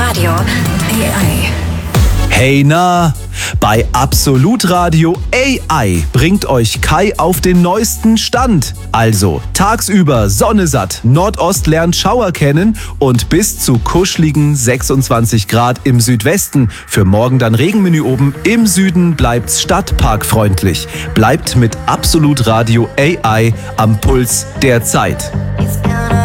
Radio AI. Hey na, bei Absolut Radio AI bringt euch Kai auf den neuesten Stand. Also tagsüber Sonne satt, Nordost lernt Schauer kennen und bis zu kuscheligen 26 Grad im Südwesten. Für morgen dann Regenmenü oben, im Süden bleibt's stadtparkfreundlich. Bleibt mit Absolut Radio AI am Puls der Zeit.